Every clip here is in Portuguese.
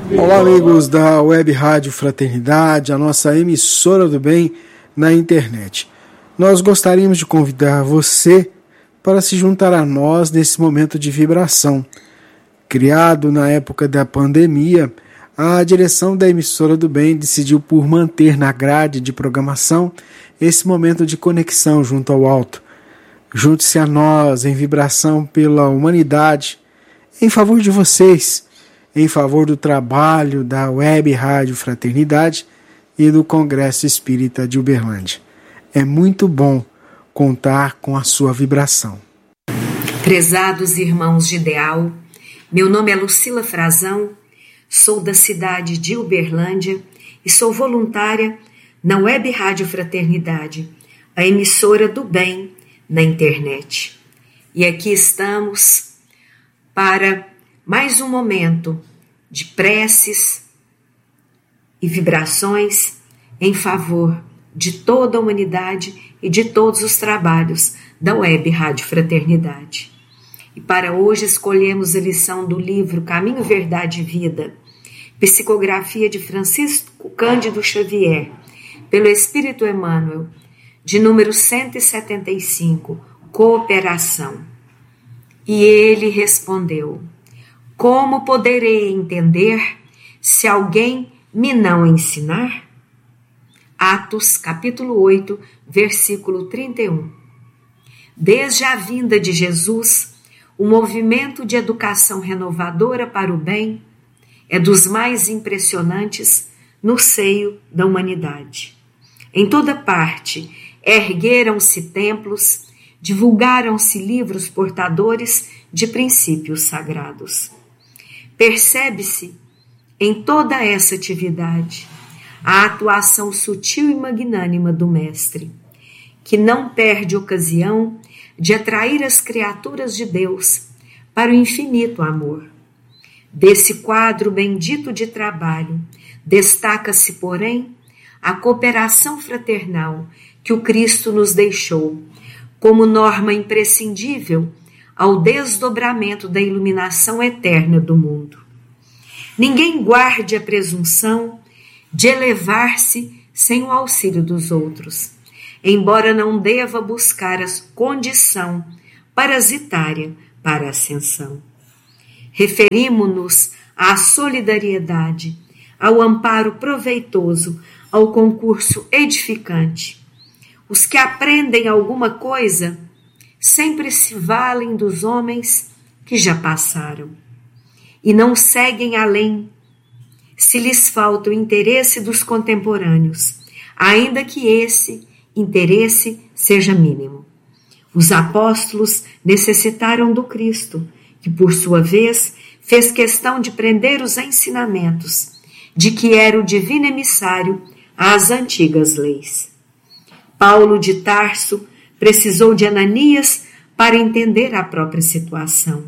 Olá, amigos da Web Rádio Fraternidade, a nossa emissora do bem na internet. Nós gostaríamos de convidar você para se juntar a nós nesse momento de vibração. Criado na época da pandemia, a direção da emissora do bem decidiu por manter na grade de programação esse momento de conexão junto ao alto. Junte-se a nós em vibração pela humanidade, em favor de vocês, em favor do trabalho da Web Rádio Fraternidade e do Congresso Espírita de Uberlândia. É muito bom contar com a sua vibração. Prezados irmãos de ideal, meu nome é Lucila Frazão, sou da cidade de Uberlândia e sou voluntária na Web Rádio Fraternidade, a emissora do bem na internet. E aqui estamos para mais um momento de preces e vibrações em favor de toda a humanidade e de todos os trabalhos da Web Rádio Fraternidade. E para hoje escolhemos a lição do livro Caminho, Verdade e Vida, psicografia de Francisco Cândido Xavier, pelo Espírito Emmanuel, de número 175, Cooperação. E ele respondeu: como poderei entender se alguém me não ensinar? Atos, capítulo 8, versículo 31. Desde a vinda de Jesus, o movimento de educação renovadora para o bem é dos mais impressionantes no seio da humanidade. Em toda parte, ergueram-se templos, divulgaram-se livros portadores de princípios sagrados. Percebe-se em toda essa atividade a atuação sutil e magnânima do Mestre, que não perde ocasião de atrair as criaturas de Deus para o infinito amor. Desse quadro bendito de trabalho, destaca-se, porém, a cooperação fraternal que o Cristo nos deixou como norma imprescindível ao desdobramento da iluminação eterna do mundo. Ninguém guarde a presunção de elevar-se sem o auxílio dos outros, embora não deva buscar a condição parasitária para a ascensão. Referimo-nos à solidariedade, ao amparo proveitoso, ao concurso edificante. Os que aprendem alguma coisa sempre se valem dos homens que já passaram e não seguem além, se lhes falta o interesse dos contemporâneos, ainda que esse interesse seja mínimo. Os apóstolos necessitaram do Cristo, que por sua vez fez questão de prender os ensinamentos, de que era o divino emissário às antigas leis. Paulo de Tarso precisou de Ananias para entender a própria situação.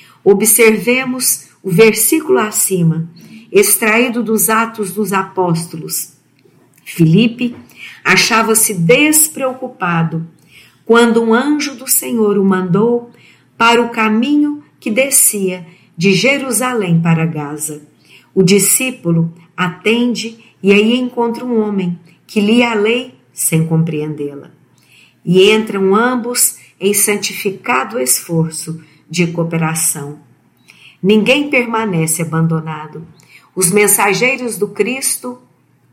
Observemos o versículo acima, extraído dos Atos dos Apóstolos. Filipe achava-se despreocupado quando um anjo do Senhor o mandou para o caminho que descia de Jerusalém para Gaza. O discípulo atende e aí encontra um homem que lia a lei sem compreendê-la. E entram ambos em santificado esforço de cooperação. Ninguém permanece abandonado. Os mensageiros do Cristo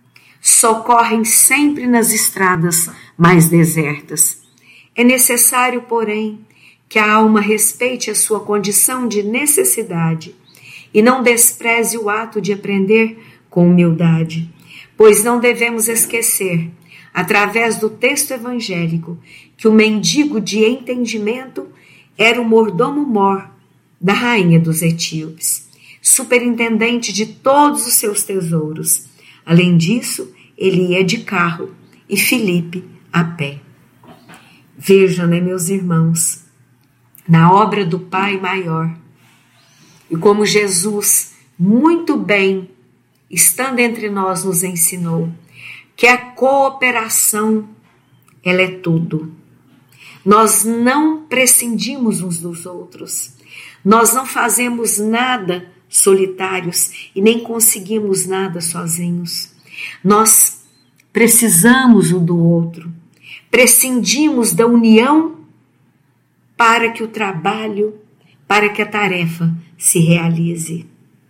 socorrem sempre nas estradas mais desertas. É necessário, porém, que a alma respeite a sua condição de necessidade e não despreze o ato de aprender com humildade, pois não devemos esquecer, através do texto evangélico, que o mendigo de entendimento era o mordomo-mor da rainha dos etíopes, superintendente de todos os seus tesouros. Além disso, ele ia de carro e Filipe a pé. Vejam, meus irmãos, na obra do Pai Maior, e como Jesus muito bem, estando entre nós, nos ensinou que a cooperação, ela é tudo. Nós não prescindimos uns dos outros. Nós não fazemos nada solitários e nem conseguimos nada sozinhos. Nós precisamos um do outro, prescindimos da união para que o trabalho, para que a tarefa se realize.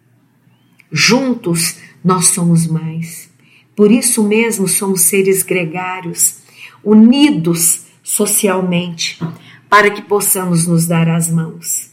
Juntos nós somos mais. Por isso mesmo somos seres gregários, unidos socialmente, para que possamos nos dar as mãos.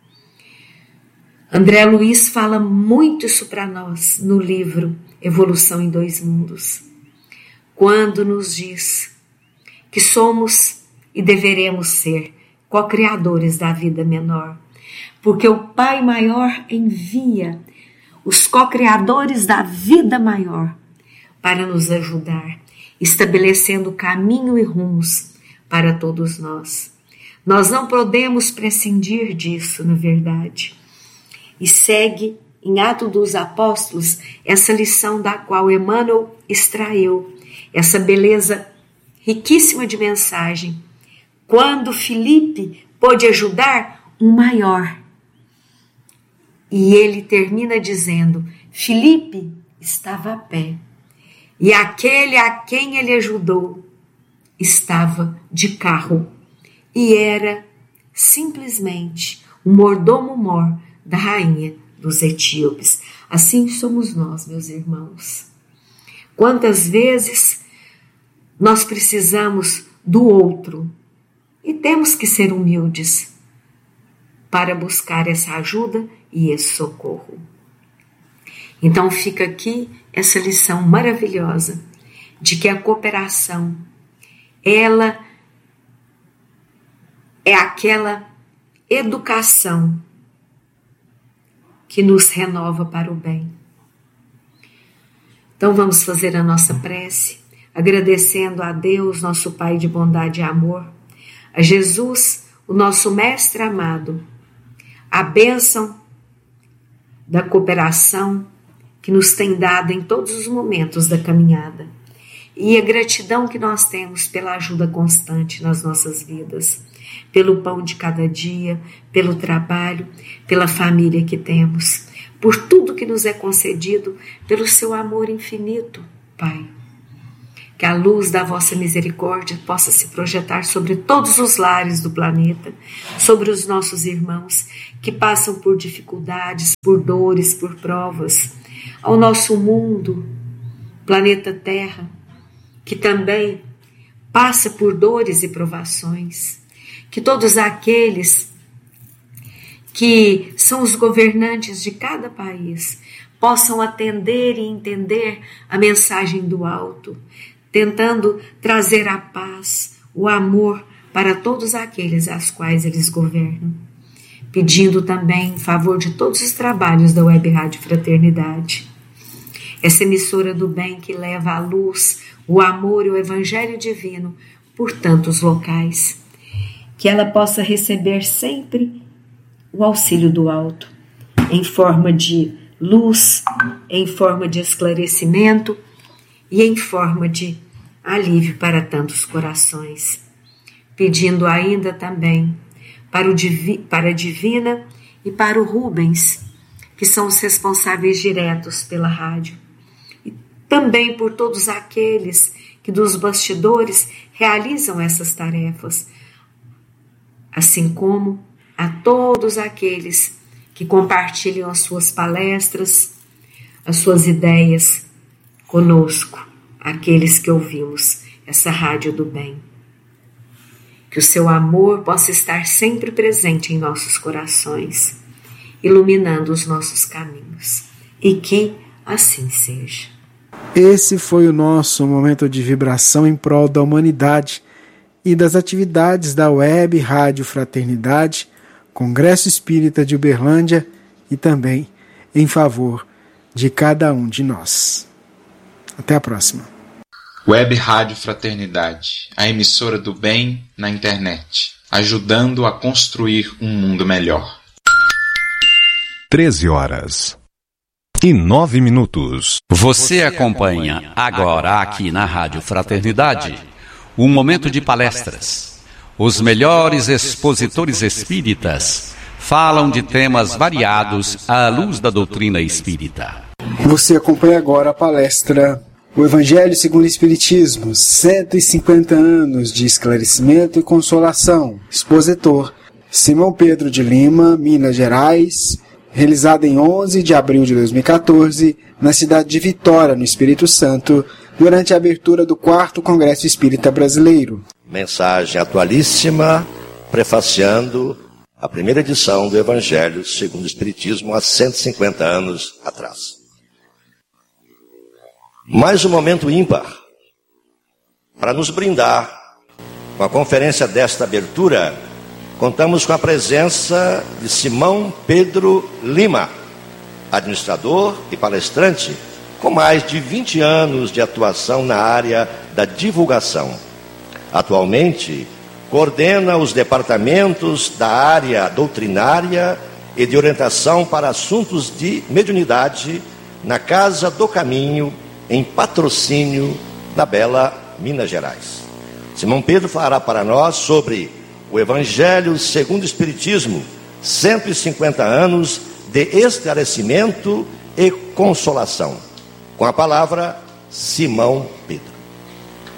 André Luiz fala muito isso para nós no livro Evolução em Dois Mundos, quando nos diz que somos e deveremos ser co-criadores da vida menor, porque o Pai Maior envia os co-criadores da vida maior para nos ajudar, estabelecendo caminho e rumos para todos nós. Nós não podemos prescindir disso, na verdade. E segue em Atos dos Apóstolos essa lição da qual Emmanuel extraiu, essa beleza riquíssima de mensagem. Quando Filipe pôde ajudar um maior. E ele termina dizendo, Filipe estava a pé, e aquele a quem ele ajudou estava de carro, e era simplesmente o mordomo-mor da rainha dos etíopes. Assim somos nós, meus irmãos. Quantas vezes nós precisamos do outro e temos que ser humildes para buscar essa ajuda e esse socorro. Então fica aqui essa lição maravilhosa de que a cooperação, ela é aquela educação que nos renova para o bem. Então vamos fazer a nossa prece, agradecendo a Deus, nosso Pai de bondade e amor, a Jesus, o nosso Mestre amado, a bênção da cooperação que nos tem dado em todos os momentos da caminhada e a gratidão que nós temos pela ajuda constante nas nossas vidas, pelo pão de cada dia, pelo trabalho, pela família que temos, por tudo que nos é concedido, pelo seu amor infinito, Pai. Que a luz da vossa misericórdia possa se projetar sobre todos os lares do planeta, sobre os nossos irmãos que passam por dificuldades, por dores, por provas, ao nosso mundo, planeta Terra, que também passa por dores e provações, que todos aqueles que são os governantes de cada país possam atender e entender a mensagem do alto, tentando trazer a paz, o amor para todos aqueles aos quais eles governam, pedindo também em favor de todos os trabalhos da Web Rádio Fraternidade, essa emissora do bem que leva a luz, o amor e o evangelho divino por tantos locais, que ela possa receber sempre o auxílio do alto, em forma de luz, em forma de esclarecimento e em forma de alívio para tantos corações. Pedindo ainda também para a Divina e para o Rubens, que são os responsáveis diretos pela rádio. E também por todos aqueles que dos bastidores realizam essas tarefas, assim como a todos aqueles que compartilham as suas palestras, as suas ideias conosco, aqueles que ouvimos essa rádio do bem. Que o seu amor possa estar sempre presente em nossos corações, iluminando os nossos caminhos, e que assim seja. Esse foi o nosso momento de vibração em prol da humanidade e das atividades da Web Rádio Fraternidade, Congresso Espírita de Uberlândia e também em favor de cada um de nós. Até a próxima. Web Rádio Fraternidade, a emissora do bem na internet, ajudando a construir um mundo melhor. 13h09. Você acompanha agora aqui na Rádio Fraternidade um momento de palestras. Os melhores expositores espíritas falam de temas variados à luz da doutrina espírita. Você acompanha agora a palestra O Evangelho segundo o Espiritismo, 150 anos de esclarecimento e consolação. Expositor Simão Pedro de Lima, Minas Gerais, realizada em 11 de abril de 2014, na cidade de Vitória, no Espírito Santo, durante a abertura do 4º Congresso Espírita Brasileiro. Mensagem atualíssima, prefaciando a primeira edição do Evangelho segundo o Espiritismo há 150 anos atrás. Mais um momento ímpar para nos brindar com a conferência desta abertura. Contamos com a presença de Simão Pedro Lima, administrador e palestrante com mais de 20 anos de atuação na área da divulgação. Atualmente, coordena os departamentos da área doutrinária e de orientação para assuntos de mediunidade na Casa do Caminho, em Patrocínio, na bela Minas Gerais. Simão Pedro falará para nós sobre o Evangelho segundo o Espiritismo, 150 anos de esclarecimento e consolação. Com a palavra, Simão Pedro.